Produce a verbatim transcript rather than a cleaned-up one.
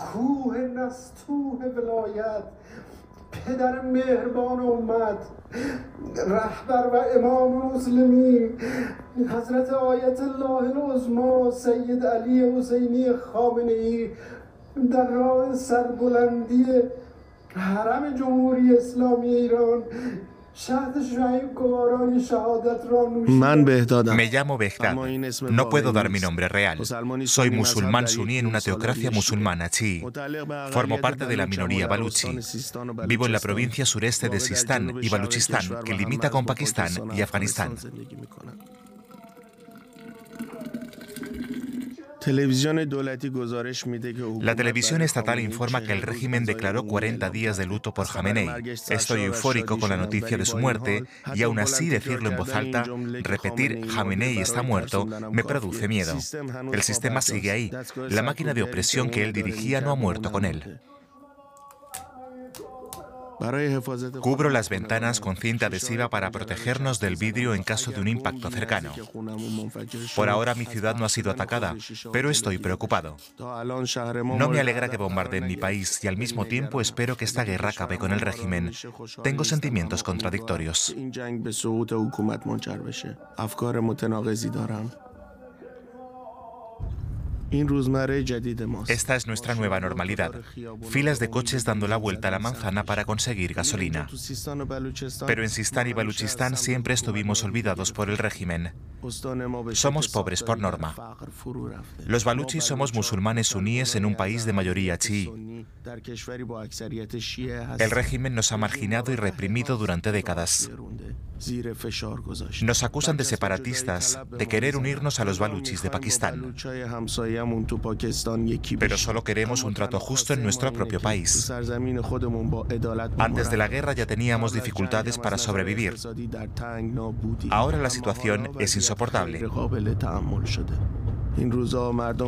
کوه نستوه ولایت، پدر مهربان امت، رهبر و امام مسلمین، حضرت آیت الله العظما سید علی حسینی خامنه‌ای در راه سربلندی حرم جمهوری اسلامی ایران Me llamo Behdad. No puedo dar mi nombre real. Soy musulmán suní en una teocracia musulmana chií. Formo parte de la minoría baluchi. Vivo en la provincia sureste de Sistán y Baluchistán, que limita con Pakistán y Afganistán. La televisión estatal informa que el régimen declaró cuarenta días de luto por Jamenei. Estoy eufórico con la noticia de su muerte y aún así decirlo en voz alta, repetir Jamenei está muerto, me produce miedo. El sistema sigue ahí. La máquina de opresión que él dirigía no ha muerto con él. Cubro las ventanas con cinta adhesiva para protegernos del vidrio en caso de un impacto cercano. Por ahora mi ciudad no ha sido atacada, pero estoy preocupado. No me alegra que bombardeen mi país y al mismo tiempo espero que esta guerra acabe con el régimen. Tengo sentimientos contradictorios. Esta es nuestra nueva normalidad. Filas de coches dando la vuelta a la manzana para conseguir gasolina. Pero en Sistán y Baluchistán siempre estuvimos olvidados por el régimen. Somos pobres por norma. Los baluchis somos musulmanes suníes en un país de mayoría chií. El régimen nos ha marginado y reprimido durante décadas. Nos acusan de separatistas, de querer unirnos a los baluchis de Pakistán. Pero solo queremos un trato justo en nuestro propio país. Antes de la guerra ya teníamos dificultades para sobrevivir. Ahora la situación es insoportable.